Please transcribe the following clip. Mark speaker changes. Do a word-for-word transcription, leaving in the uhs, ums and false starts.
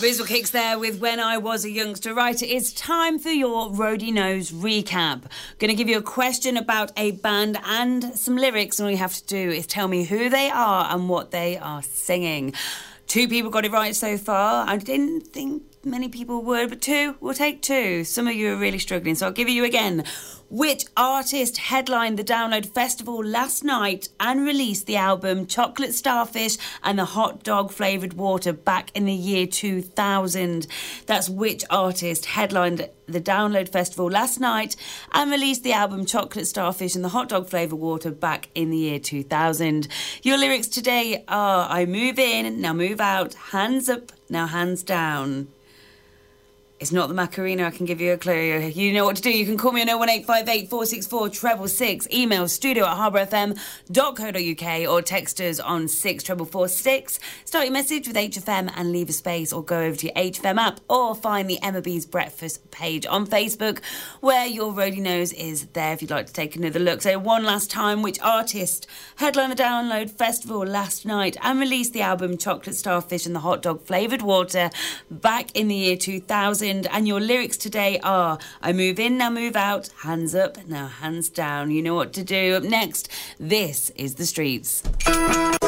Speaker 1: Bizzle Kicks there with When I Was a Youngster. Right, it is time for your Roadie Knows recap. Going to give you a question about a band and some lyrics, and all you have to do is tell me who they are and what they are singing. Two people got it right so far. I didn't think many people would, but two, we'll take two. Some of you are really struggling, so I'll give it you again. Which artist headlined the Download Festival last night and released the album Chocolate Starfish and the Hot Dog Flavoured Water back in the year two thousand? That's which artist headlined the Download Festival last night and released the album Chocolate Starfish and the Hot Dog Flavoured Water back in the year two thousand. Your lyrics today are: I move in, now move out, hands up, now hands down. It's not the Macarena, I can give you a clue. You know what to do. You can call me on oh one eight five eight, four six four, six six six. Email studio at harbour f m dot co dot u k or text us on six four four six. Start your message with H F M and leave a space, or go over to your H F M app or find the Emma B's Breakfast page on Facebook, where your Roadie Knows is there if you'd like to take another look. So one last time, which artist headlined the Download Festival last night and released the album Chocolate Starfish and the Hot Dog Flavoured Water back in the year two thousand? And your lyrics today are: I move in, now move out, hands up, now hands down. You know what to do. Up next, this is The Streets.